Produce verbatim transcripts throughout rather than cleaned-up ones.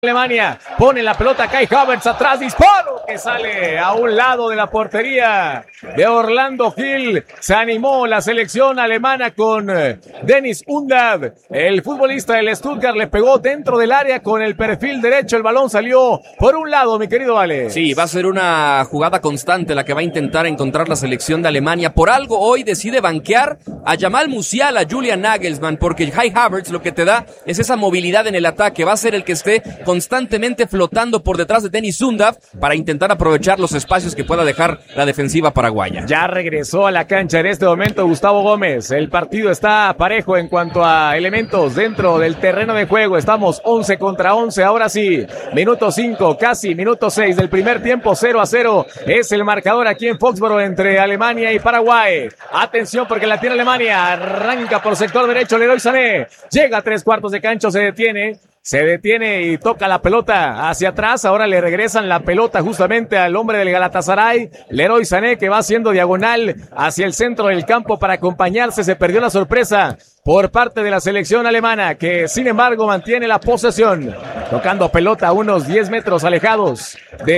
Alemania, pone la pelota Kai Havertz atrás, disparo que sale a un lado de la portería de Orlando Gil. Se animó la selección alemana con Dennis Undav, el futbolista del Stuttgart le pegó dentro del área con el perfil derecho, el balón salió por un lado, mi querido Ale. Sí, va a ser una jugada constante la que va a intentar encontrar la selección de Alemania. Por algo hoy decide banquear a Jamal Musiala, a Julian Nagelsmann, porque Kai Havertz lo que te da es esa movilidad en el ataque, va a ser el que esté constantemente flotando por detrás de Dennis Undav para intentar aprovechar los espacios que pueda dejar la defensiva paraguaya. Ya regresó a la cancha en este momento Gustavo Gómez. El partido está parejo en cuanto a elementos dentro del terreno de juego. Estamos once contra once. Ahora sí, minuto cinco, casi minuto seis del primer tiempo, cero a cero. Es el marcador aquí en Foxboro entre Alemania y Paraguay. Atención porque la tiene Alemania. Arranca por sector derecho Leroy Sané. Llega a tres cuartos de cancha, se detiene. Se detiene y toca la pelota hacia atrás. Ahora le regresan la pelota justamente al hombre del Galatasaray, Leroy Sané, que va haciendo diagonal hacia el centro del campo para acompañarse. Se perdió la sorpresa por parte de la selección alemana, que sin embargo mantiene la posesión, tocando pelota a unos diez metros alejados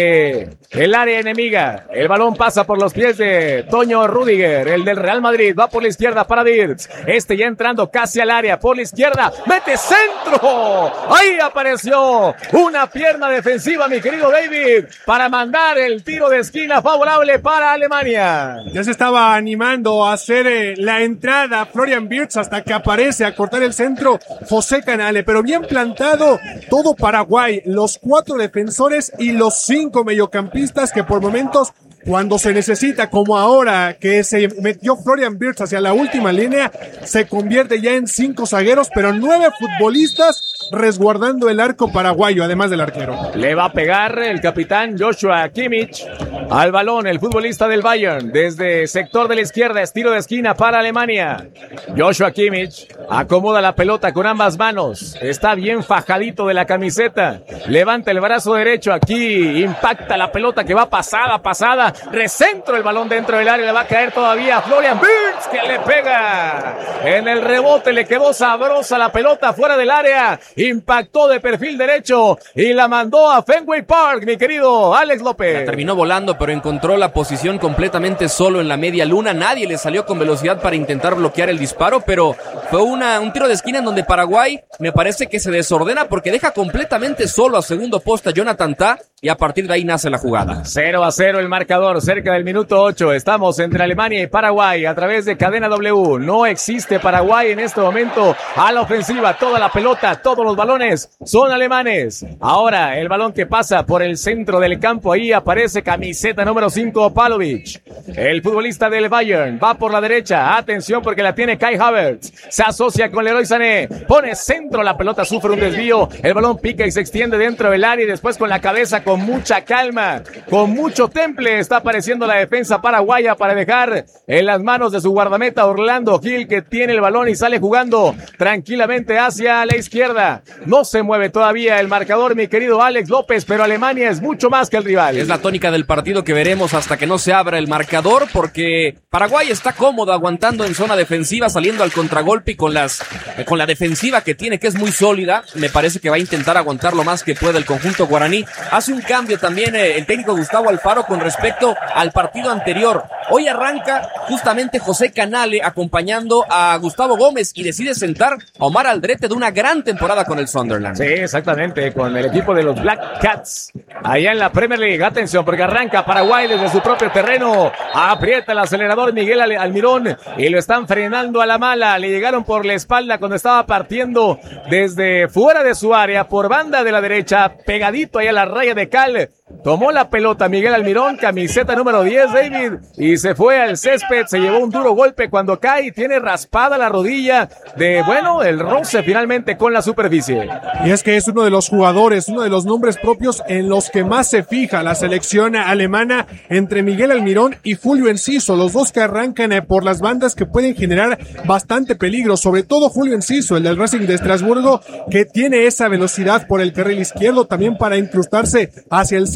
de el área enemiga. El balón pasa por los pies de Toño Rüdiger, el del Real Madrid, va por la izquierda para Wirtz, este ya entrando casi al área, por la izquierda, mete centro, ahí apareció una pierna defensiva, mi querido David, para mandar el tiro de esquina favorable para Alemania. Ya se estaba animando a hacer eh, la entrada Florian Wirtz hasta que aparece a cortar el centro José Canale, pero bien plantado todo Paraguay, los cuatro defensores y los cinco mediocampistas que por momentos, cuando se necesita, como ahora que se metió Florian Wirtz hacia la última línea, se convierte ya en cinco zagueros, pero nueve futbolistas resguardando el arco paraguayo, además del arquero. Le va a pegar el capitán Joshua Kimmich al balón, el futbolista del Bayern, desde sector de la izquierda, estilo de esquina para Alemania. Joshua Kimmich acomoda la pelota con ambas manos, está bien fajadito de la camiseta, levanta el brazo derecho, aquí impacta la pelota que va pasada, pasada, recentro el balón dentro del área, le va a caer todavía a Florian Wirtz, que le pega en el rebote, le quedó sabrosa la pelota fuera del área, impactó de perfil derecho y la mandó a Fenway Park, mi querido Alex López. La terminó volando, pero encontró la posición completamente solo en la media luna, nadie le salió con velocidad para intentar bloquear el disparo, pero fue una, un tiro de esquina en donde Paraguay me parece que se desordena porque deja completamente solo a segundo poste a Jonathan Tah y a partir de ahí nace la jugada. cero a cero el marcador, cerca del minuto ocho, estamos entre Alemania y Paraguay a través de Cadena W, no existe Paraguay en este momento a la ofensiva, toda la pelota, todos los balones son alemanes. Ahora el balón que pasa por el centro del campo, ahí aparece camiseta número cinco Pavlovic, el futbolista del Bayern, va por la derecha, atención porque la tiene Kai Havertz, se asocia con Leroy Sané, pone centro, la pelota sufre un desvío, el balón pica y se extiende dentro del área y después con la cabeza, con mucha calma, con mucho temple, está apareciendo la defensa paraguaya para dejar en las manos de su guardameta Orlando Gil, que tiene el balón y sale jugando tranquilamente hacia la izquierda. No se mueve todavía el marcador, mi querido Alex López, pero Alemania es mucho más que el rival. Es la tónica del partido que veremos hasta que no se abra el marcador, porque Paraguay está cómodo aguantando en zona defensiva, saliendo al contragolpe y con las eh, con la defensiva que tiene, que es muy sólida. Me parece que va a intentar aguantar lo más que pueda el conjunto guaraní. Hace un cambio también eh, el técnico Gustavo Alfaro con respecto al partido anterior. Hoy arranca justamente José Canale acompañando a Gustavo Gómez y decide sentar a Omar Aldrete, de una gran temporada con el Sunderland. Sí, exactamente, con el equipo de los Black Cats allá en la Premier League. Atención porque arranca Paraguay desde su propio terreno, aprieta el acelerador Miguel Almirón y lo están frenando a la mala. Le llegaron por la espalda cuando estaba partiendo desde fuera de su área por banda de la derecha, pegadito ahí a la raya de cal. Tomó la pelota Miguel Almirón, camiseta número diez, David, y se fue al césped, se llevó un duro golpe cuando cae y tiene raspada la rodilla de, bueno, el roce finalmente con la superficie. Y es que es uno de los jugadores, uno de los nombres propios en los que más se fija la selección alemana, entre Miguel Almirón y Julio Enciso, los dos que arrancan por las bandas que pueden generar bastante peligro, sobre todo Julio Enciso, el del Racing de Estrasburgo, que tiene esa velocidad por el carril izquierdo también para incrustarse hacia el centro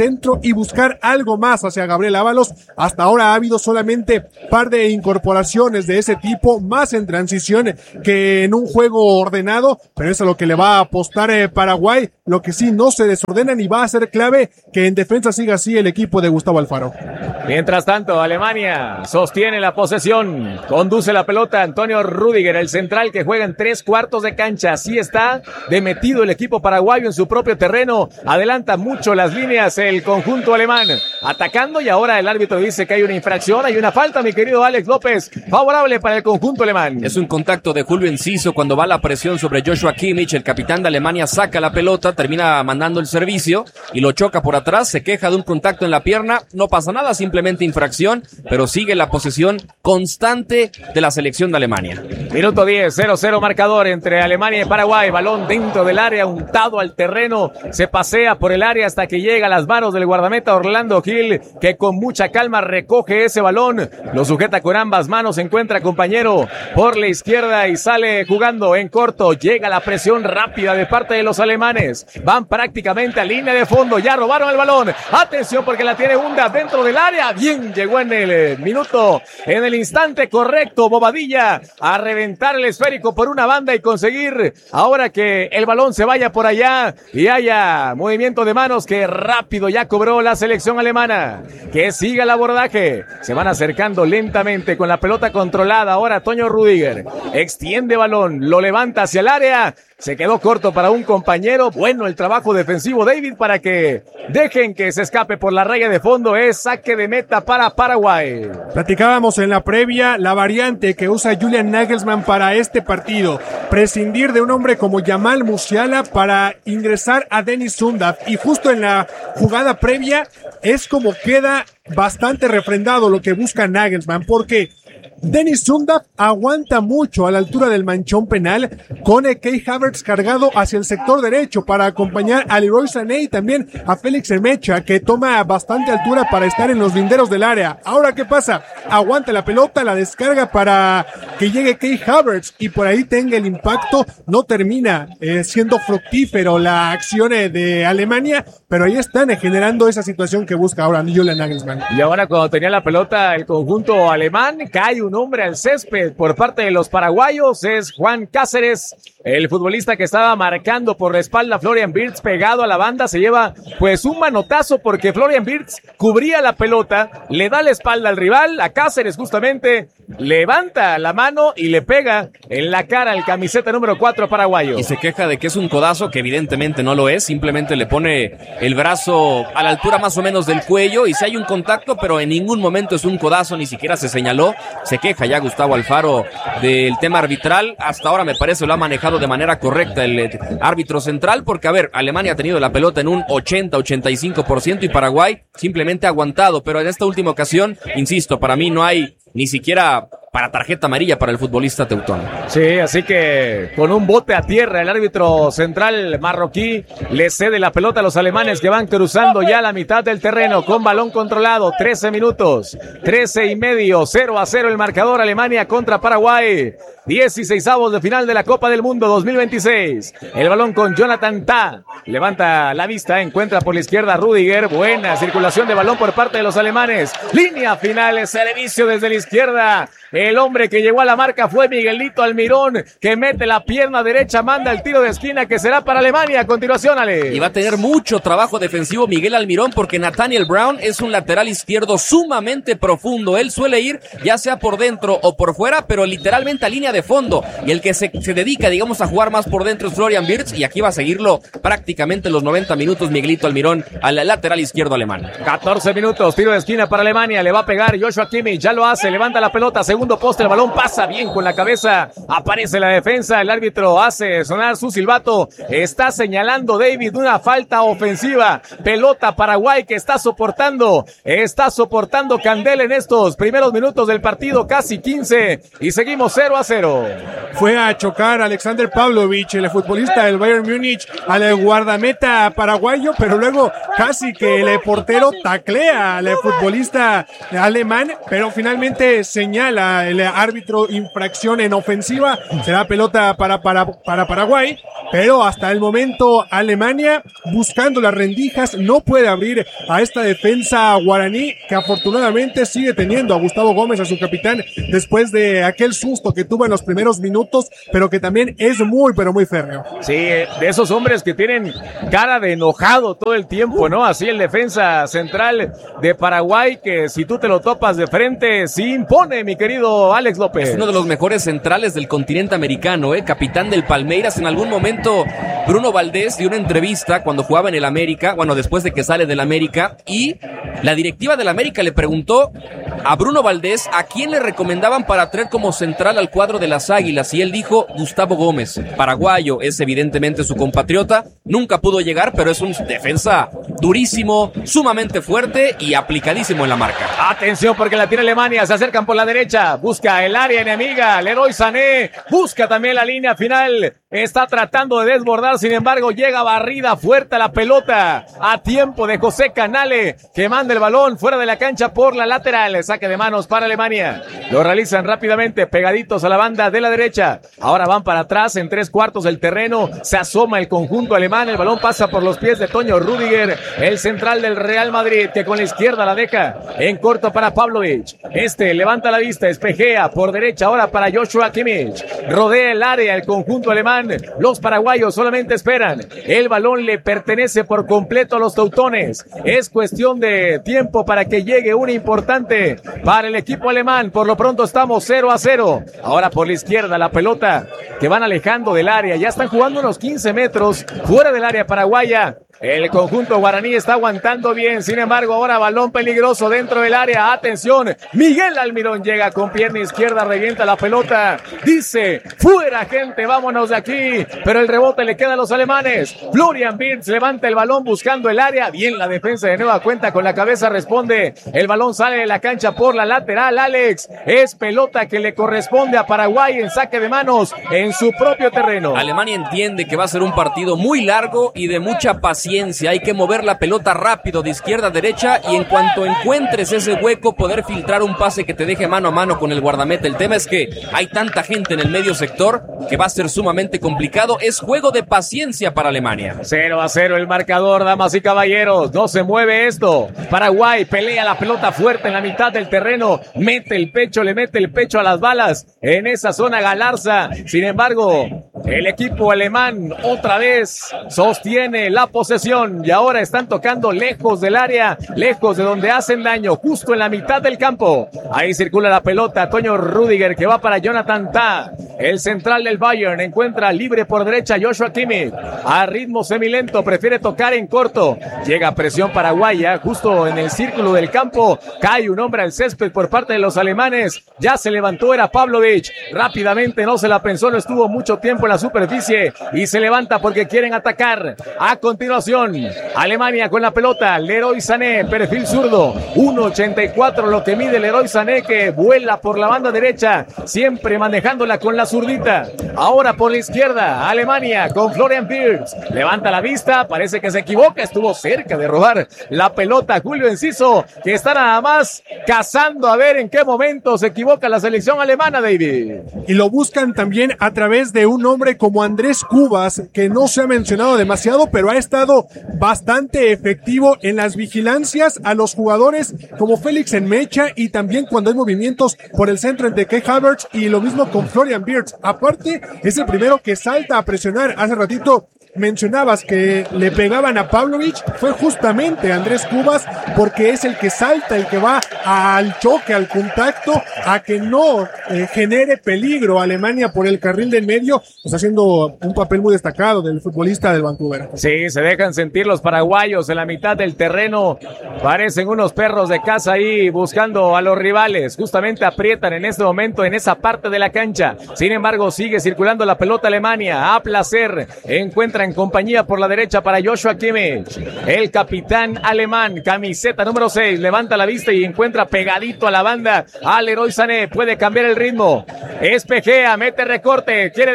centro y buscar algo más hacia Gabriel Ábalos. Hasta ahora ha habido solamente par de incorporaciones de ese tipo, más en transición que en un juego ordenado, pero eso es lo que le va a apostar eh, Paraguay. Lo que sí, no se desordenan y va a ser clave que en defensa siga así el equipo de Gustavo Alfaro. Mientras tanto, Alemania sostiene la posesión, conduce la pelota Antonio Rüdiger, el central que juega en tres cuartos de cancha. Así está de metido el equipo paraguayo en su propio terreno, adelanta mucho las líneas el conjunto alemán, atacando, y ahora el árbitro dice que hay una infracción, hay una falta, mi querido Alex López, favorable para el conjunto alemán. Es un contacto de Julio Enciso cuando va la presión sobre Joshua Kimmich, el capitán de Alemania saca la pelota, termina mandando el servicio y lo choca por atrás, se queja de un contacto en la pierna, no pasa nada, simplemente infracción, pero sigue la posesión constante de la selección de Alemania. Minuto diez, cero cero marcador entre Alemania y Paraguay, balón dentro del área, untado al terreno, se pasea por el área hasta que llega a las manos del guardameta Orlando Gil, que con mucha calma recoge ese balón, lo sujeta con ambas manos, encuentra compañero por la izquierda y sale jugando en corto, llega la presión rápida de parte de los alemanes, van prácticamente a línea de fondo, ya robaron el balón, atención porque la tiene Hunda dentro del área, bien, llegó en el minuto, en el instante correcto, Bobadilla, a reventar el esférico por una banda y conseguir ahora que el balón se vaya por allá y haya movimiento de manos que rápido ya cobró la selección alemana, que siga el abordaje, se van acercando lentamente con la pelota controlada, ahora Toño Rüdiger, extiende balón, lo levanta hacia el área, se quedó corto para un compañero, bueno el trabajo defensivo David para que dejen que se escape por la raya de fondo, es saque de meta para Paraguay. Platicábamos en la previa la variante que usa Julian Nagelsmann para este partido, prescindir de un hombre como Jamal Musiala para ingresar a Dennis Zundaf, y justo en la jugada previa es como queda bastante refrendado lo que busca Nagelsmann, porque Dennis Zundaf aguanta mucho a la altura del manchón penal con Kai Havertz cargado hacia el sector derecho para acompañar a Leroy Sané y también a Félix Ermecha, que toma bastante altura para estar en los linderos del área. Ahora, ¿qué pasa? Aguanta la pelota, la descarga para que llegue Kai Havertz y por ahí tenga el impacto. No termina eh, siendo fructífero la acción eh, de Alemania, pero ahí están eh, generando esa situación que busca ahora Julian Nagelsmann. Y ahora cuando tenía la pelota el conjunto alemán, cae un hombre al césped por parte de los paraguayos, es Juan Cáceres, el futbolista que estaba marcando por la espalda Florian Wirtz pegado a la banda, se lleva pues un manotazo porque Florian Wirtz cubría la pelota, le da la espalda al rival, a Cáceres justamente, levanta la mano y le pega en la cara al camiseta número cuatro paraguayo. Y se queja de que es un codazo, que evidentemente no lo es, simplemente le pone el brazo a la altura más o menos del cuello y si hay un contacto, pero en ningún momento es un codazo, ni siquiera se señaló. Se queja ya Gustavo Alfaro del tema arbitral, hasta ahora me parece lo ha manejado de manera correcta el eh, árbitro central, porque a ver, Alemania ha tenido la pelota en un ochenta, ochenta y cinco por ciento y Paraguay simplemente ha aguantado, pero en esta última ocasión, insisto, para mí no hay ni siquiera para tarjeta amarilla para el futbolista teutón. Sí, así que con un bote a tierra el árbitro central marroquí le cede la pelota a los alemanes que van cruzando ya la mitad del terreno con balón controlado, trece minutos, trece y medio, cero a cero el marcador, Alemania contra Paraguay, dieciseisavos de final de la Copa del Mundo dos mil veintiséis, el balón con Jonathan Tah, levanta la vista, encuentra por la izquierda Rüdiger, buena circulación de balón por parte de los alemanes, línea final, servicio desde la izquierda, el hombre que llegó a la marca fue Miguelito Almirón, que mete la pierna derecha, manda el tiro de esquina que será para Alemania. A continuación, Ale. Y va a tener mucho trabajo defensivo Miguel Almirón porque Nathaniel Brown es un lateral izquierdo sumamente profundo. Él suele ir ya sea por dentro o por fuera, pero literalmente a línea de fondo. Y el que se, se dedica, digamos, a jugar más por dentro es Florian Wirtz y aquí va a seguirlo prácticamente los noventa minutos Miguelito Almirón al lateral izquierdo alemán. catorce minutos, tiro de esquina para Alemania, le va a pegar Joshua Kimmich, ya lo hace, levanta la pelota, segundo poste, el balón pasa bien con la cabeza, aparece la defensa, el árbitro hace sonar su silbato, está señalando David una falta ofensiva, pelota Paraguay que está soportando, está soportando Candel en estos primeros minutos del partido, casi quince, y seguimos cero a cero. Fue a chocar Alexander Pavlovich, el futbolista del Bayern Múnich, al guardameta paraguayo, pero luego casi que el portero taclea al futbolista alemán, pero finalmente señala marca el árbitro infracción en ofensiva. Será pelota para, para, para Paraguay. Pero hasta el momento Alemania buscando las rendijas no puede abrir a esta defensa guaraní, que afortunadamente sigue teniendo a Gustavo Gómez, a su capitán, después de aquel susto que tuvo en los primeros minutos, pero que también es muy pero muy férreo. Sí, de esos hombres que tienen cara de enojado todo el tiempo, ¿no? Así el defensa central de Paraguay, que si tú te lo topas de frente, sí impone, mi querido Alex López. Es uno de los mejores centrales del continente americano, ¿eh? Capitán del Palmeiras. En algún momento Bruno Valdés dio una entrevista cuando jugaba en el América, bueno, después de que sale del América, y la directiva del América le preguntó a Bruno Valdés a quién le recomendaban para traer como central al cuadro de las Águilas, y él dijo Gustavo Gómez, paraguayo, es evidentemente su compatriota, nunca pudo llegar, pero es un defensa durísimo, sumamente fuerte y aplicadísimo en la marca. Atención porque la tiene Alemania, se acercan por la derecha, busca el área enemiga, Leroy Sané, busca también la línea final, está tratando de desbordar, sin embargo llega barrida fuerte a la pelota, a tiempo de José Canale, que manda el balón fuera de la cancha por la lateral, saque de manos para Alemania, lo realizan rápidamente, pegaditos a la banda de la derecha, ahora van para atrás en tres cuartos del terreno, se asoma el conjunto alemán, el balón pasa por los pies de Toño Rüdiger, el central del Real Madrid, que con la izquierda la deja en corto para Pavlovic, este levanta la vista, espejea por derecha ahora para Joshua Kimmich, rodea el área el conjunto alemán, los paraguayos solamente esperan, el balón le pertenece por completo a los teutones, es cuestión de tiempo para que llegue una importante para el equipo alemán, por lo pronto estamos cero a cero, ahora por la izquierda la pelota que van alejando del área, ya están jugando unos quince metros fuera del área paraguaya. El conjunto guaraní está aguantando bien, sin embargo ahora balón peligroso dentro del área, atención, Miguel Almirón llega con pierna izquierda, revienta la pelota, dice, fuera gente, vámonos de aquí, pero el rebote le queda a los alemanes, Florian Wirtz levanta el balón buscando el área, bien la defensa de nueva cuenta con la cabeza responde, el balón sale de la cancha por la lateral, Alex, es pelota que le corresponde a Paraguay en saque de manos en su propio terreno. Alemania entiende que va a ser un partido muy largo y de mucha paciencia. Hay que mover la pelota rápido de izquierda a derecha y en cuanto encuentres ese hueco poder filtrar un pase que te deje mano a mano con el guardameta. El tema es que hay tanta gente en el medio sector que va a ser sumamente complicado. Es juego de paciencia para Alemania. cero a cero el marcador, damas y caballeros. No se mueve esto. Paraguay pelea la pelota fuerte en la mitad del terreno. Mete el pecho, le mete el pecho a las balas en esa zona Galarza. Sin embargo, el equipo alemán otra vez sostiene la posesión y ahora están tocando lejos del área, lejos de donde hacen daño, justo en la mitad del campo. Ahí circula la pelota, Toño Rüdiger que va para Jonathan Tah, el central del Bayern, encuentra libre por derecha Joshua Kimmich, a ritmo semilento, prefiere tocar en corto, llega presión paraguaya, justo en el círculo del campo, cae un hombre al césped por parte de los alemanes, ya se levantó, era Pavlovic, rápidamente no se la pensó, no estuvo mucho tiempo en la superficie y se levanta porque quieren atacar. A continuación Alemania con la pelota, Leroy Sané, perfil zurdo, uno ochenta y cuatro lo que mide Leroy Sané, que vuela por la banda derecha, siempre manejándola con la zurdita. Ahora por la izquierda, Alemania con Florian Wirtz, levanta la vista, parece que se equivoca, estuvo cerca de robar la pelota Julio Enciso, que está nada más cazando a ver en qué momento se equivoca la selección alemana, David. Y lo buscan también a través de un hombre como Andrés Cubas, que no se ha mencionado demasiado, pero ha estado bastante efectivo en las vigilancias a los jugadores como Félix Enmecha y también cuando hay movimientos por el centro entre Kai Havertz y lo mismo con Florian Wirtz. Aparte, es el primero que salta a presionar. Hace ratito mencionabas que le pegaban a Pavlovic, fue justamente Andrés Cubas, porque es el que salta, el que va al choque, al contacto, a que no eh, genere peligro a Alemania por el carril del medio. Está haciendo un papel muy destacado del futbolista del Vancouver. Sí, se dejan sentir los paraguayos en la mitad del terreno, parecen unos perros de caza ahí buscando a los rivales, justamente aprietan en este momento en esa parte de la cancha. Sin embargo, sigue circulando la pelota Alemania, a placer, encuentra en compañía por la derecha para Joshua Kimmich, el capitán alemán, camiseta número seis, levanta la vista y encuentra pegadito a la banda a Leroy Sané, puede cambiar el ritmo, espejea, mete recorte, quiere dejar a dos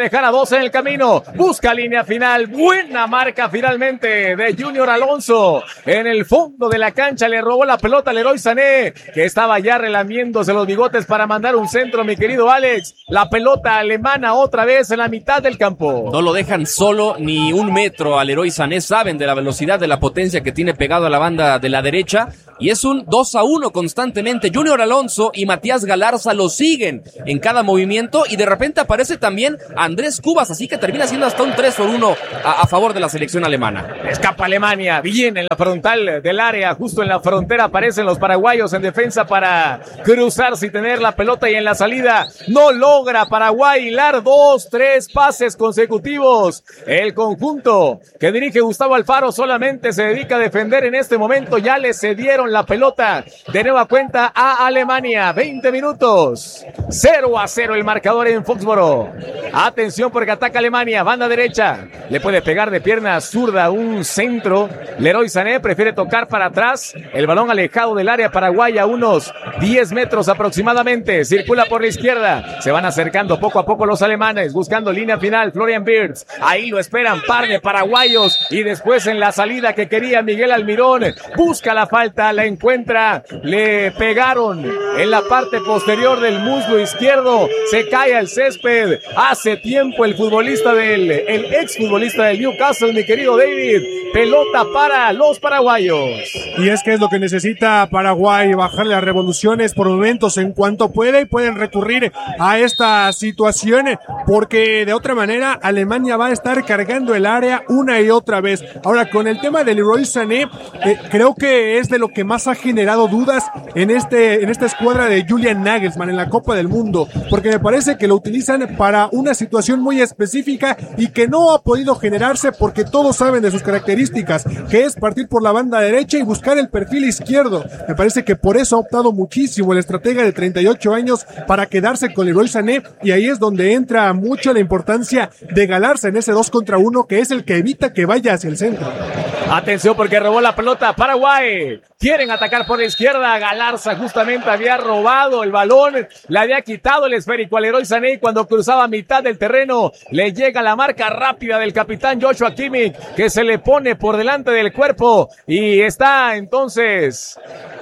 dos en el camino, busca línea final, buena marca finalmente de Junior Alonso, en el fondo de la cancha le robó la pelota al Leroy Sané, que estaba ya relamiéndose los bigotes para mandar un centro, mi querido Alex, la pelota alemana otra vez en la mitad del campo. No lo dejan solo ni un metro al Leroy Sané, saben de la velocidad, de la potencia que tiene pegado a la banda de la derecha, y es un dos a uno constantemente. Junior Alonso y Matías Galarza lo siguen en cada movimiento, y de repente aparece también Andrés Cubas, así que termina siendo hasta un tres por uno a, a favor de la selección alemana. Escapa Alemania, bien en la frontal del área, justo en la frontera aparecen los paraguayos en defensa para cruzarse y tener la pelota, y en la salida no logra Paraguay hilar dos, tres pases consecutivos. El conjunto que dirige Gustavo Alfaro solamente se dedica a defender en este momento, ya le cedieron la pelota de nueva cuenta a Alemania. veinte minutos, cero a cero el marcador en Foxboro. Atención porque ataca Alemania, banda derecha, le puede pegar de pierna zurda un centro. Leroy Sané prefiere tocar para atrás, el balón alejado del área paraguaya, unos diez metros aproximadamente, circula por la izquierda, se van acercando poco a poco los alemanes, buscando línea final, Florian Wirtz, ahí lo esperan par de paraguayos, y después en la salida que quería Miguel Almirón, busca la falta, la encuentra, le pegaron en la parte posterior del muslo izquierdo, se cae al césped, hace tiempo el futbolista del, el ex futbolista del Newcastle, mi querido David, pelota para los paraguayos. Y es que es lo que necesita Paraguay, bajar las revoluciones por momentos en cuanto puede, y pueden recurrir a esta situación porque de otra manera Alemania va a estar cargando el área una y otra vez. Ahora, con el tema de Leroy Sané, eh, creo que es de lo que más ha generado dudas en este en esta escuadra de Julian Nagelsmann en la Copa del Mundo, porque me parece que lo utilizan para una situación muy específica y que no ha podido generarse porque todos saben de sus características, que es partir por la banda derecha y buscar el perfil izquierdo. Me parece que por eso ha optado muchísimo el estratega de treinta y ocho años para quedarse con Leroy Sané, y ahí es donde entra mucho la importancia de Galarza en ese dos contra uno, que es el que evita que vaya hacia el centro. Atención porque robó la pelota Paraguay, quieren atacar por la izquierda, Galarza justamente había robado el balón, le había quitado el esférico a Leroy Sané, y cuando cruzaba a mitad del terreno le llega la marca rápida del capitán Joshua Kimmich, que se le pone por delante del cuerpo y está entonces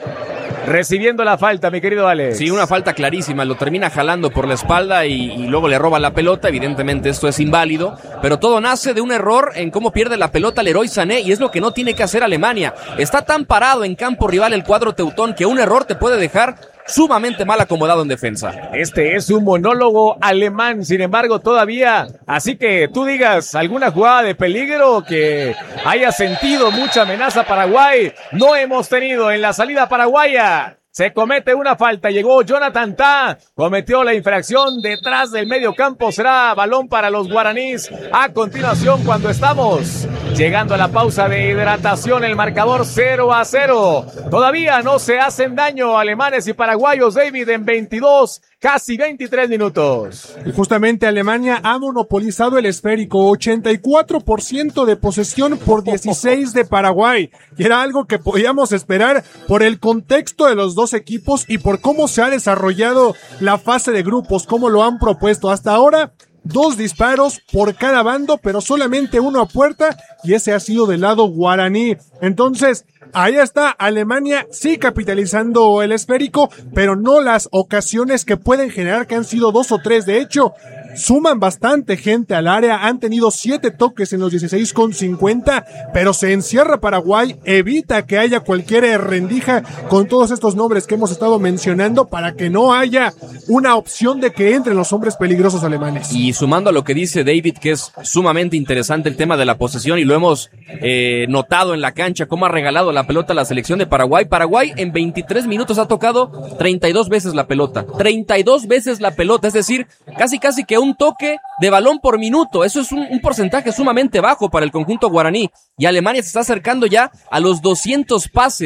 recibiendo la falta, mi querido Alex. Sí, una falta clarísima, lo termina jalando por la espalda y, y luego le roba la pelota. Evidentemente esto es inválido, pero todo nace de un error en cómo pierde la pelota Leroy Sané, y es lo que no tiene que hacer Alemania. Está tan parado en campo rival el cuadro teutón que un error te puede dejar sumamente mal acomodado en defensa. Este es un monólogo alemán, sin embargo, todavía, así que tú digas alguna jugada de peligro que haya sentido mucha amenaza Paraguay, no hemos tenido en la salida paraguaya. Se comete una falta, llegó Jonathan Tah, cometió la infracción detrás del medio campo, será balón para los guaraníes. A continuación, cuando estamos llegando a la pausa de hidratación, el marcador cero a cero. Todavía no se hacen daño alemanes y paraguayos, David, en veintidós, casi veintitrés minutos. Y justamente Alemania ha monopolizado el esférico, ochenta y cuatro por ciento de posesión por dieciséis de Paraguay. Y era algo que podíamos esperar por el contexto de los dos equipos y por cómo se ha desarrollado la fase de grupos, cómo lo han propuesto hasta ahora. Dos disparos por cada bando, pero solamente uno a puerta, y ese ha sido del lado guaraní. Entonces, ahí está Alemania, sí capitalizando el esférico, pero no las ocasiones que pueden generar, que han sido dos o tres. De hecho, suman bastante gente al área, han tenido siete toques en los dieciséis con cincuenta, pero se encierra Paraguay, evita que haya cualquier rendija con todos estos nombres que hemos estado mencionando para que no haya una opción de que entren los hombres peligrosos alemanes. Y sumando a lo que dice David, que es sumamente interesante el tema de la posesión, y lo hemos eh, notado en la cancha, cómo ha regalado la pelota a la selección de Paraguay. Paraguay en veintitrés minutos ha tocado treinta y dos veces la pelota, treinta y dos veces la pelota, es decir, casi casi que un toque de balón por minuto. Eso es un, un porcentaje sumamente bajo para el conjunto guaraní, y Alemania se está acercando ya a los doscientos pases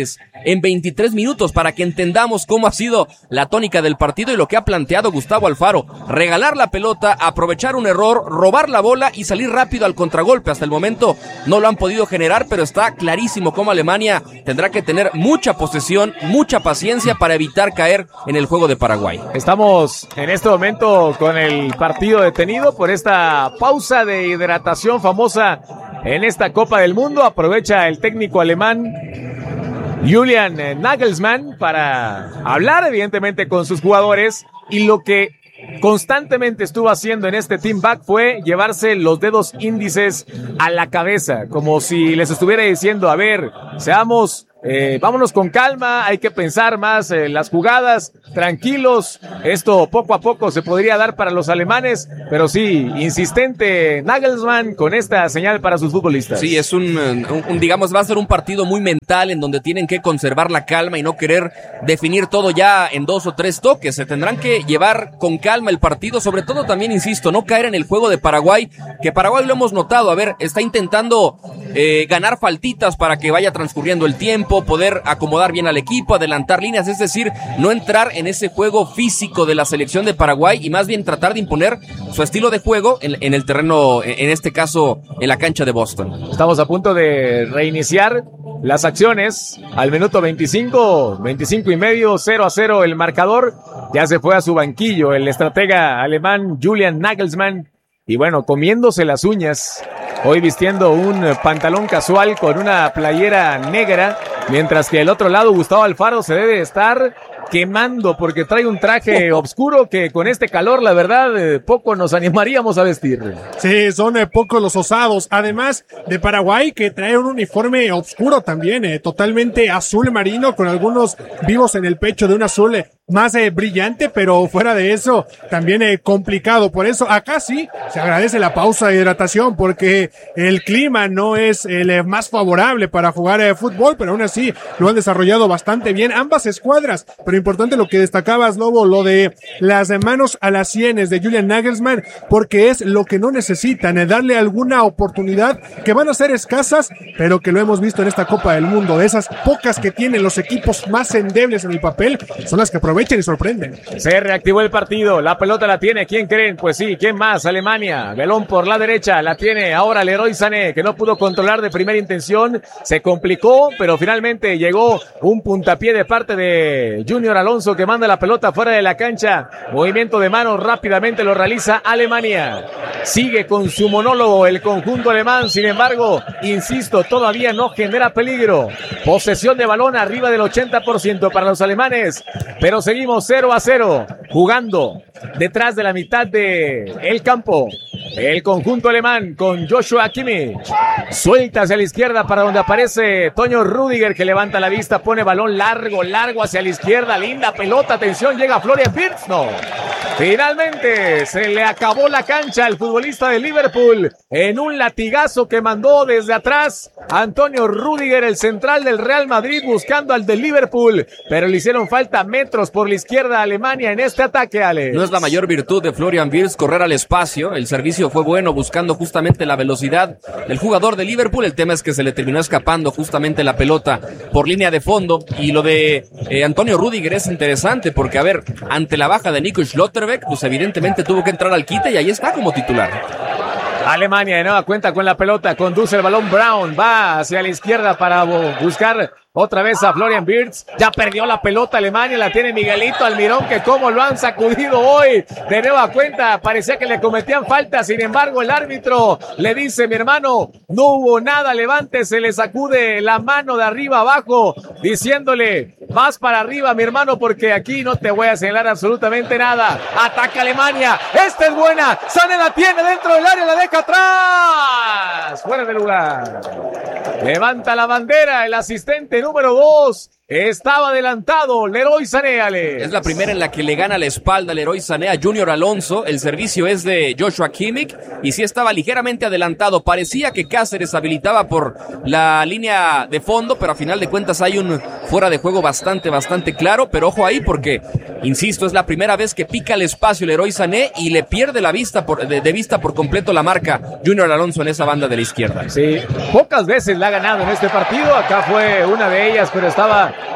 en veintitrés minutos para que entendamos cómo ha sido la tónica del partido y lo que ha planteado Gustavo Alfaro. Regalar la pelota, aprovechar un error, robar la bola y salir rápido al contragolpe. Hasta el momento no lo han podido generar, pero está clarísimo cómo Alemania tendrá que tener mucha posesión, mucha paciencia para evitar caer en el juego de Paraguay. Estamos en este momento con el partido detenido por esta pausa de hidratación famosa en esta Copa del Mundo. Aprovecha el técnico alemán Julian Nagelsmann para hablar evidentemente con sus jugadores, y lo que constantemente estuvo haciendo en este team back fue llevarse los dedos índices a la cabeza, como si les estuviera diciendo, a ver, seamos Eh, vámonos con calma, hay que pensar más en eh, las jugadas, tranquilos, esto poco a poco se podría dar para los alemanes, pero sí, insistente Nagelsmann con esta señal para sus futbolistas. Sí, es un, un, un, digamos, va a ser un partido muy mental en donde tienen que conservar la calma y no querer definir todo ya en dos o tres toques. Se tendrán que llevar con calma el partido, sobre todo también, insisto, no caer en el juego de Paraguay, que Paraguay lo hemos notado, a ver, está intentando eh, ganar faltitas para que vaya transcurriendo el tiempo, poder acomodar bien al equipo, adelantar líneas, es decir, no entrar en ese juego físico de la selección de Paraguay y más bien tratar de imponer su estilo de juego en, en el terreno, en este caso en la cancha de Boston. Estamos a punto de reiniciar las acciones al minuto veinticinco, veinticinco y medio, cero a cero el marcador. Ya se fue a su banquillo el estratega alemán Julian Nagelsmann, y bueno, comiéndose las uñas, hoy vistiendo un pantalón casual con una playera negra, mientras que del otro lado Gustavo Alfaro se debe estar quemando porque trae un traje oscuro que con este calor, la verdad, eh, poco nos animaríamos a vestir. Sí, son eh, pocos los osados. Además de Paraguay, que trae un uniforme oscuro también, eh, totalmente azul marino, con algunos vivos en el pecho de un azul eh, más eh, brillante, pero fuera de eso, también eh, complicado. Por eso, acá sí, se agradece la pausa de hidratación, porque el clima no es el eh, más favorable para jugar eh, fútbol, pero aún así lo han desarrollado bastante bien ambas escuadras. Pero importante lo que destacabas, Lobo, lo de las manos a las sienes de Julian Nagelsmann, porque es lo que no necesitan, eh, darle alguna oportunidad que van a ser escasas, pero que lo hemos visto en esta Copa del Mundo. De esas pocas que tienen los equipos más endebles en el papel, son las que aprovechan y sorprenden. Se reactivó el partido, la pelota la tiene, ¿quién creen? Pues sí, ¿quién más? Alemania, balón por la derecha, la tiene ahora Leroy Sané, que no pudo controlar de primera intención, se complicó, pero finalmente llegó un puntapié de parte de Junior Alonso, que manda la pelota fuera de la cancha. Movimiento de manos rápidamente lo realiza Alemania. Sigue con su monólogo el conjunto alemán, sin embargo, insisto, todavía no genera peligro. Posesión de balón arriba del ochenta por ciento para los alemanes, pero seguimos cero a cero, jugando detrás de la mitad de el campo. El conjunto alemán con Joshua Kimmich. Suelta hacia la izquierda para donde aparece Toño Rüdiger, que levanta la vista, pone balón largo, largo hacia la izquierda. Linda pelota, atención, llega Florian Wirtz. No. Finalmente se le acabó la cancha al futbolista de Liverpool en un latigazo que mandó desde atrás Antonio Rüdiger, el central del Real Madrid, buscando al de Liverpool, pero le hicieron falta metros por la izquierda a Alemania en este ataque, Alex. No es la mayor virtud de Florian Wirtz correr al espacio, el servicio fue bueno buscando justamente la velocidad del jugador de Liverpool. El tema es que se le terminó escapando justamente la pelota por línea de fondo, y lo de eh, Antonio Rüdiger es interesante porque, a ver, ante la baja de Nico Schlotterbeck, pues evidentemente tuvo que entrar al quite y ahí está como titular. Alemania de nueva cuenta con la pelota, conduce el balón Brown, va hacia la izquierda para buscar otra vez a Florian Wirtz. Ya perdió la pelota Alemania, la tiene Miguelito Almirón, que como lo han sacudido hoy. De nueva cuenta, parecía que le cometían falta, sin embargo el árbitro le dice: mi hermano, no hubo nada, levántese, le sacude la mano de arriba abajo, diciéndole: vas para arriba, mi hermano, porque aquí no te voy a señalar absolutamente nada. Ataca Alemania, esta es buena, Sané la tiene dentro del área, la deja atrás, fuera de lugar. Levanta la bandera el asistente número dos. Estaba adelantado Leroy Sané, Ale. Es la primera en la que le gana la espalda Leroy Sané a Junior Alonso. El servicio es de Joshua Kimmich y sí estaba ligeramente adelantado. Parecía que Cáceres habilitaba por la línea de fondo, pero a final de cuentas hay un fuera de juego bastante, bastante claro. Pero ojo ahí porque, insisto, es la primera vez que pica el espacio Leroy Sané y le pierde la vista por, de, de vista por completo la marca Junior Alonso en esa banda de la izquierda. Sí, pocas veces la ha ganado en este partido. Acá fue una de ellas, pero estaba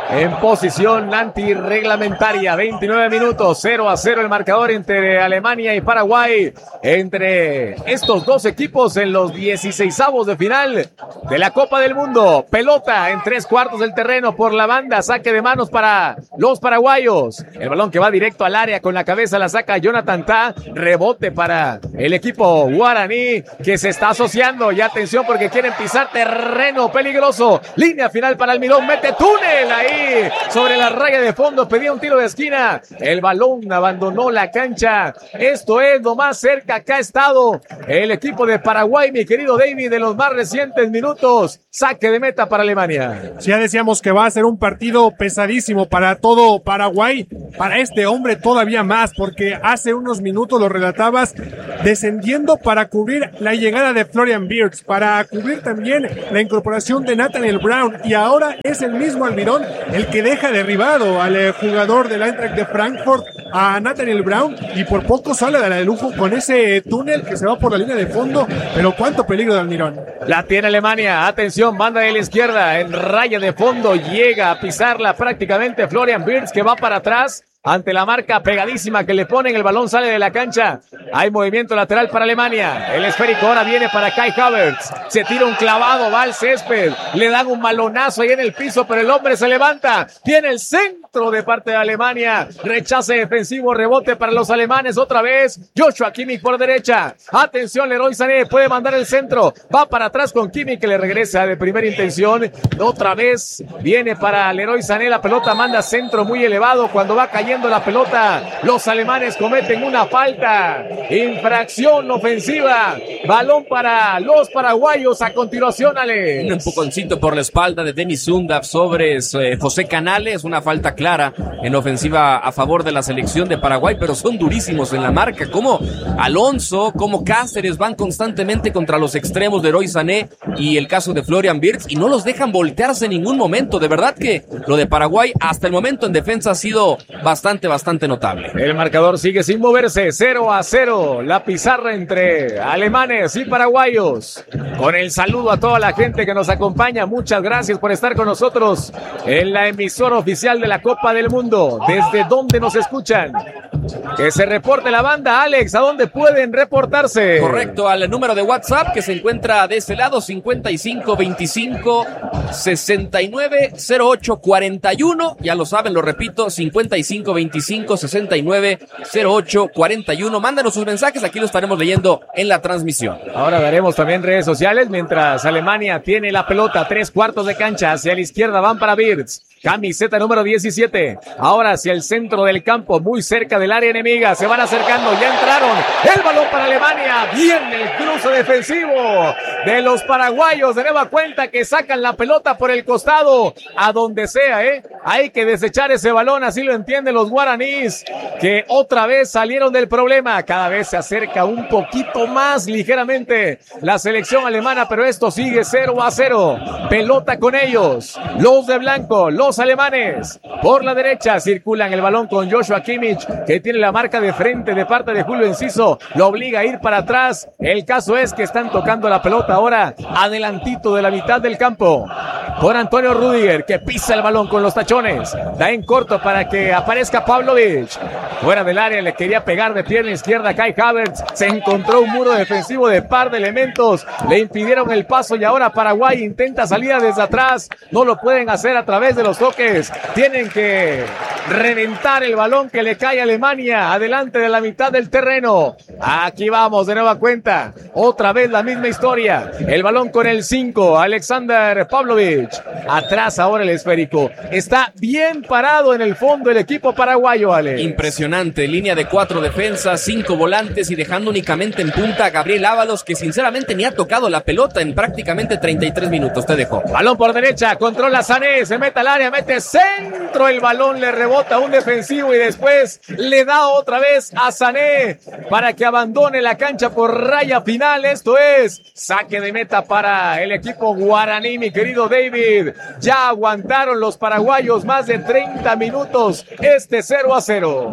en posición antirreglamentaria. veintinueve minutos, cero a cero el marcador entre Alemania y Paraguay. Entre estos dos equipos en los dieciseisavos de final de la Copa del Mundo. Pelota en tres cuartos del terreno por la banda. Saque de manos para los paraguayos. El balón que va directo al área con la cabeza la saca Jonathan Tah. Rebote para el equipo guaraní que se está asociando. Y atención porque quieren pisar terreno peligroso. Línea final para Almirón. Mete túnel ahí sobre la raya de fondo. Pedía un tiro de esquina. El balón abandonó la cancha. Esto es lo más cerca que ha estado el equipo de Paraguay, mi querido David, de los más recientes minutos. Saque de meta para Alemania. Ya decíamos que va a ser un partido pesadísimo para todo Paraguay. Para este hombre todavía más, porque hace unos minutos lo relatabas descendiendo para cubrir la llegada de Florian Wirtz, para cubrir también la incorporación de Nathaniel Brown, y ahora es el mismo Almirón el que deja derribado al eh, jugador del Eintracht de Frankfurt, a Nathaniel Brown, y por poco sale de la de lujo con ese túnel que se va por la línea de fondo. Pero cuánto peligro de Almirón. La tiene Alemania, atención, banda de la izquierda en raya de fondo, llega a pisarla prácticamente Florian Wirtz, que va para atrás ante la marca pegadísima que le ponen. El balón sale de la cancha. Hay movimiento lateral para Alemania. El esférico ahora viene para Kai Havertz. Se tira un clavado, va al césped. Le dan un balonazo ahí en el piso, pero el hombre se levanta. Tiene el centro de parte de Alemania. Rechace defensivo, rebote para los alemanes otra vez. Joshua Kimmich por derecha. Atención, Leroy Sané puede mandar el centro. Va para atrás con Kimmich, que le regresa de primera intención. Otra vez viene para Leroy Sané. La pelota manda centro muy elevado. Cuando va cayendo la pelota, los alemanes cometen una falta. Infracción ofensiva. Balón para los paraguayos. A continuación, Ale. Un empujoncito por la espalda de Denis Zundaf sobre eh, José Canales. Una falta clara en ofensiva a favor de la selección de Paraguay, pero son durísimos en la marca. Como Alonso, como Cáceres van constantemente contra los extremos de Leroy Sané y el caso de Florian Wirtz, y no los dejan voltearse en ningún momento. De verdad que lo de Paraguay hasta el momento en defensa ha sido bastante Bastante, bastante notable. El marcador sigue sin moverse, cero a cero. La pizarra entre alemanes y paraguayos. Con el saludo a toda la gente que nos acompaña. Muchas gracias por estar con nosotros en la emisora oficial de la Copa del Mundo. ¿Desde dónde nos escuchan? Que se reporte la banda, Alex. ¿A dónde pueden reportarse? Correcto, al número de WhatsApp que se encuentra de ese lado, cincuenta y cinco veinticinco sesenta y nueve cero ocho cuarenta y uno. Ya lo saben, lo repito, cincuenta y cinco veinticinco sesenta y nueve cero ocho cuarenta y uno. Mándanos sus mensajes, aquí lo estaremos leyendo en la transmisión. Ahora daremos también redes sociales mientras Alemania tiene la pelota, tres cuartos de cancha, hacia la izquierda van para Wirtz. Camiseta número diecisiete. Ahora hacia el centro del campo, muy cerca del área enemiga. Se van acercando, ya entraron. El balón para Alemania. Viene el cruce defensivo de los paraguayos. De nueva cuenta que sacan la pelota por el costado. A donde sea, ¿eh? Hay que desechar ese balón, así lo entienden los guaraníes, que otra vez salieron del problema. Cada vez se acerca un poquito más ligeramente la selección alemana, pero esto sigue cero a cero. Pelota con ellos. Los de blanco, los Los alemanes por la derecha circulan el balón con Joshua Kimmich, que tiene la marca de frente de parte de Julio Enciso, lo obliga a ir para atrás. El caso es que están tocando la pelota ahora adelantito de la mitad del campo por Antonio Rüdiger, que pisa el balón con los tachones, da en corto para que aparezca Pavlovic. Fuera del área le quería pegar de pierna izquierda Kai Havertz, se encontró un muro defensivo de par de elementos, le impidieron el paso y ahora Paraguay intenta salida desde atrás, no lo pueden hacer a través de los toques, tienen que reventar el balón que le cae a Alemania adelante de la mitad del terreno. Aquí vamos de nueva cuenta, otra vez la misma historia, el balón con el cinco, Alexander Pavlovic, atrás ahora el esférico, está bien parado en el fondo el equipo paraguayo, Ale. Impresionante, línea de cuatro defensas, cinco volantes y dejando únicamente en punta a Gabriel Ábalos, que sinceramente ni ha tocado la pelota en prácticamente treinta y tres minutos. Te dejo. Balón por derecha, controla Sané, se mete al área, mete centro, el balón le rebota a un defensivo y después le da otra vez a Sané para que abandone la cancha por raya final. Esto es saque de meta para el equipo guaraní, mi querido David. Ya aguantaron los paraguayos más de treinta minutos este cero a cero.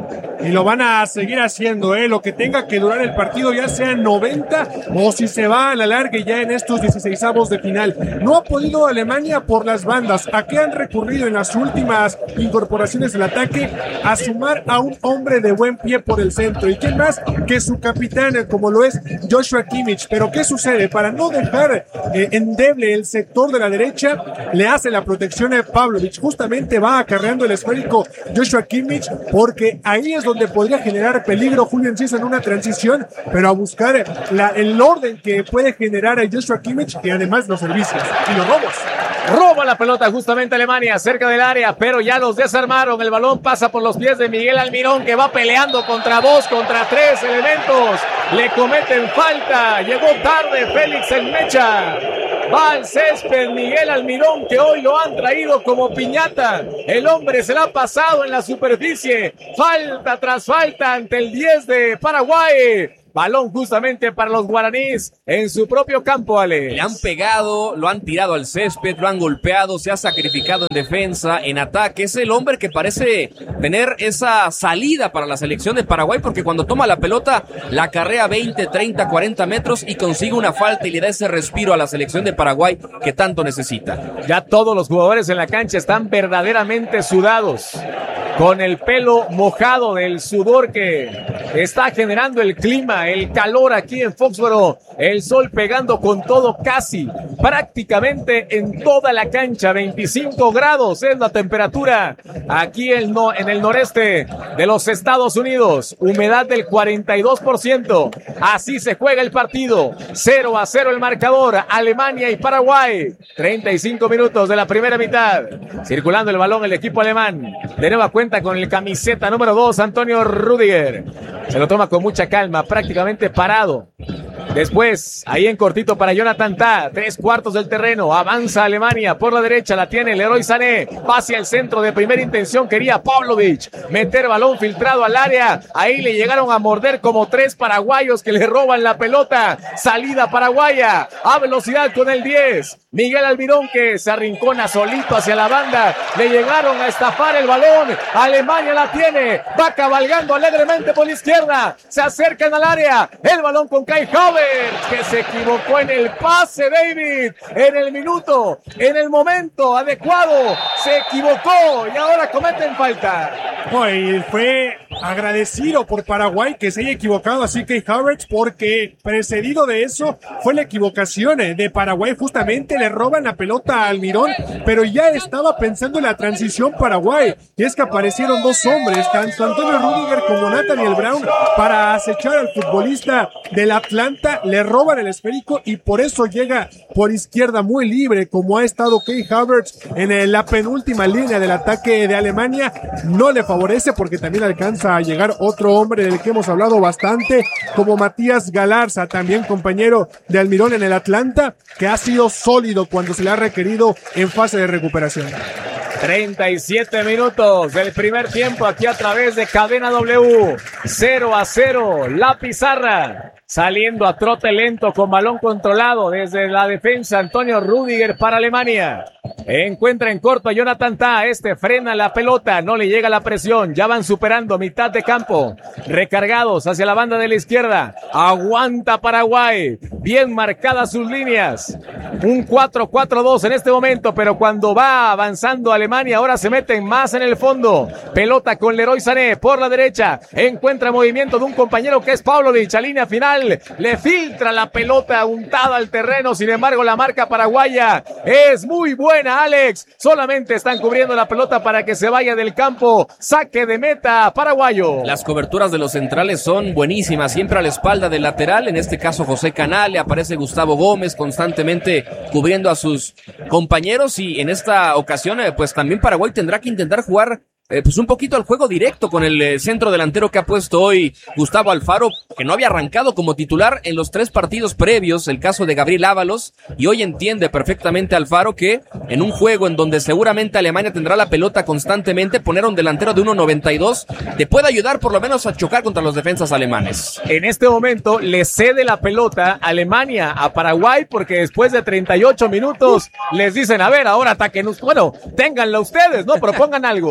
y lo van a seguir haciendo, ¿eh? Lo que tenga que durar el partido, ya sea noventa o si se va a la larga ya en estos dieciseisavos de final. No ha podido Alemania por las bandas. ¿A qué han recurrido en las últimas incorporaciones del ataque? A sumar a un hombre de buen pie por el centro. ¿Y quién más que su capitán, como lo es Joshua Kimmich? Pero ¿qué sucede? Para no dejar eh, endeble el sector de la derecha, le hace la protección a Pavlovic. Justamente va acarreando el esférico Joshua Kimmich, porque ahí es donde podría generar peligro Julio Enciso en una transición, pero a buscar la, el orden que puede generar a Joshua Kimmich y además los servicios y los robos. Roba la pelota justamente Alemania cerca del área, pero ya los desarmaron. El balón pasa por los pies de Miguel Almirón, que va peleando contra dos, contra tres elementos. Le cometen falta. Llegó tarde Félix El Mecha. Va al césped Miguel Almirón, que hoy lo han traído como piñata. El hombre se la ha pasado en la superficie. Falta tras falta ante el diez de Paraguay. Balón justamente para los guaraníes en su propio campo, Ale. Le han pegado, lo han tirado al césped, lo han golpeado, se ha sacrificado en defensa, en ataque. Es el hombre que parece tener esa salida para la selección de Paraguay, porque cuando toma la pelota, la carrea veinte, treinta, cuarenta metros y consigue una falta y le da ese respiro a la selección de Paraguay que tanto necesita. Ya todos los jugadores en la cancha están verdaderamente sudados, con el pelo mojado del sudor que está generando el clima, el calor aquí en Foxboro, el sol pegando con todo casi, prácticamente en toda la cancha. Veinticinco grados es la temperatura aquí en, no, en el noreste de los Estados Unidos, humedad del cuarenta y dos por ciento, así se juega el partido, cero a cero el marcador, Alemania y Paraguay, treinta y cinco minutos de la primera mitad, circulando el balón el equipo alemán, de nueva cuenta con el camiseta número dos, Antonio Rüdiger, se lo toma con mucha calma, prácticamente parado. Después, ahí en cortito para Jonathan Tah, tres cuartos del terreno, avanza Alemania, por la derecha la tiene Leroy Sané, va hacia el centro de primera intención, quería Pavlovic, meter balón filtrado al área, ahí le llegaron a morder como tres paraguayos que le roban la pelota, salida paraguaya, a velocidad con el diez, Miguel Almirón que se arrincona solito hacia la banda, le llegaron a estafar el balón, Alemania la tiene, va cabalgando alegremente por la izquierda, se acercan al área, el balón con Kai Havertz, que se equivocó en el pase, David, en el minuto, en el momento adecuado, se equivocó y ahora cometen falta. Hoy fue agradecido por Paraguay que se haya equivocado así Kai Havertz, porque precedido de eso fue la equivocación de Paraguay, justamente le roban la pelota a Almirón, pero ya estaba pensando en la transición Paraguay, y es que aparecieron dos hombres, tanto Antonio Rüdiger como Nathaniel Brown, para acechar al futbolista del Atlanta, le roban el esférico y por eso llega por izquierda muy libre, como ha estado Kai Havertz en la penúltima línea del ataque de Alemania. No le favorece porque también alcanza a llegar otro hombre del que hemos hablado bastante, como Matías Galarza, también compañero de Almirón en el Atlanta, que ha sido sólido cuando se le ha requerido en fase de recuperación. treinta y siete minutos del primer tiempo aquí a través de Cadena W. cero a cero la pizarra. Saliendo a trote lento con balón controlado desde la defensa Antonio Rüdiger para Alemania. Encuentra en corto a Jonathan Tah, este frena la pelota, no le llega la presión, ya van superando mitad de campo, recargados hacia la banda de la izquierda, aguanta Paraguay, bien marcadas sus líneas, un cuatro cuatro dos en este momento, pero cuando va avanzando Alemania ahora se meten más en el fondo, pelota con Leroy Sané por la derecha, encuentra movimiento de un compañero que es Pavlovic, a línea final, le filtra la pelota untada al terreno, sin embargo la marca paraguaya es muy buena, Alex, solamente están cubriendo la pelota para que se vaya del campo, saque de meta paraguayo. Las coberturas de los centrales son buenísimas, siempre a la espalda del lateral, en este caso José Canale, aparece Gustavo Gómez constantemente cubriendo a sus compañeros y en esta ocasión pues también Paraguay tendrá que intentar jugar Eh, pues un poquito al juego directo con el eh, centro delantero que ha puesto hoy Gustavo Alfaro, que no había arrancado como titular en los tres partidos previos, el caso de Gabriel Ábalos, y hoy entiende perfectamente Alfaro que en un juego en donde seguramente Alemania tendrá la pelota constantemente, poner a un delantero de uno noventa y dos te puede ayudar por lo menos a chocar contra los defensas alemanes. En este momento le cede la pelota Alemania a Paraguay porque después de treinta y ocho minutos les dicen, a ver, ahora ataquen, bueno, ténganla ustedes, ¿no? Propongan algo.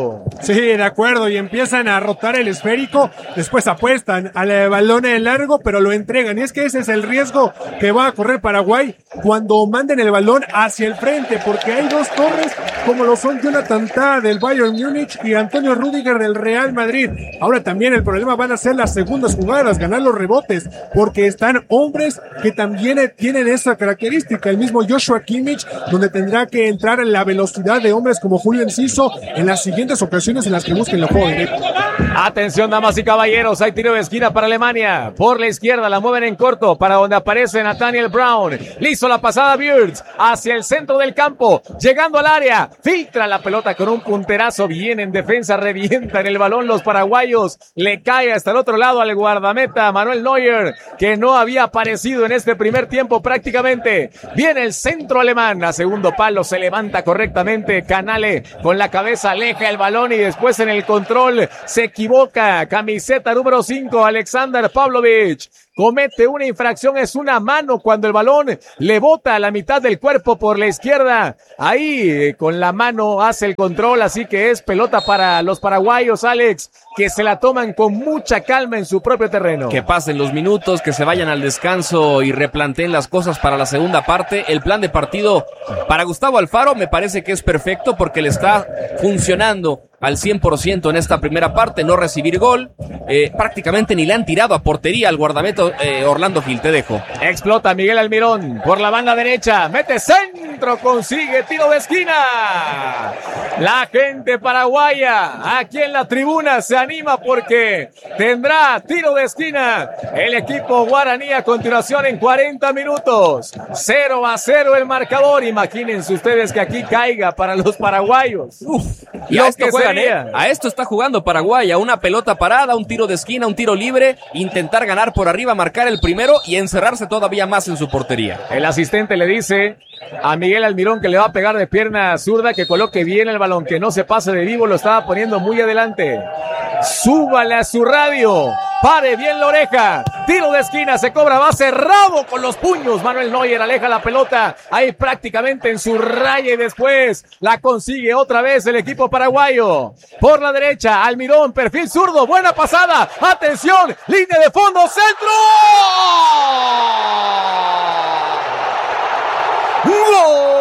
Sí, de acuerdo, y empiezan a rotar el esférico, después apuestan al balón en largo, pero lo entregan, y es que ese es el riesgo que va a correr Paraguay cuando manden el balón hacia el frente, porque hay dos torres, como lo son Jonathan Tah del Bayern Múnich y Antonio Rüdiger del Real Madrid. Ahora también el problema van a ser las segundas jugadas, ganar los rebotes, porque están hombres que también tienen esa característica, el mismo Joshua Kimmich, donde tendrá que entrar en la velocidad de hombres como Julio Enciso en las siguientes ocasiones en las que busquen el juego directo. Atención, damas y caballeros, hay tiro de esquina para Alemania. Por la izquierda la mueven en corto para donde aparece Nathaniel Brown. Le hizo la pasada Wirtz hacia el centro del campo, llegando al área, filtra la pelota con un punterazo, bien en defensa, revientan el balón los paraguayos, le cae hasta el otro lado al guardameta Manuel Neuer, que no había aparecido en este primer tiempo prácticamente. Viene el centro alemán, a segundo palo se levanta correctamente Canale con la cabeza, aleja el balón y después en el control se equivoca. Camiseta número cinco, Alexander Pavlovich. Comete una infracción, es una mano cuando el balón le bota a la mitad del cuerpo por la izquierda. Ahí eh, con la mano hace el control, así que es pelota para los paraguayos, Alex, que se la toman con mucha calma en su propio terreno. Que pasen los minutos, que se vayan al descanso y replanteen las cosas para la segunda parte. El plan de partido para Gustavo Alfaro me parece que es perfecto porque le está funcionando al cien por ciento en esta primera parte, no recibir gol, eh, prácticamente ni le han tirado a portería al guardameta eh, Orlando Gil. Te dejo. Explota Miguel Almirón por la banda derecha, mete centro, consigue tiro de esquina. La gente paraguaya aquí en la tribuna se anima porque tendrá tiro de esquina el equipo guaraní a continuación en cuarenta minutos. cero a cero el marcador. Imagínense ustedes que aquí caiga para los paraguayos. Uf, y a esto, juegan, ¿eh? a esto está jugando Paraguay, a una pelota parada, un tiro de esquina, un tiro libre, intentar ganar por arriba, marcar el primero y encerrarse todavía más en su portería. El asistente le dice a Miguel Almirón que le va a pegar de pierna zurda, que coloque bien el balón, que no se pase de vivo, lo estaba poniendo muy adelante. Súbale a su radio, pare bien la oreja, tiro de esquina, se cobra, va cerrado con los puños, Manuel Neuer aleja la pelota, ahí prácticamente en su raya y después la consigue otra vez el equipo paraguayo. Por la derecha, Almirón, perfil zurdo, buena pasada, atención, línea de fondo, centro. ¡Gol!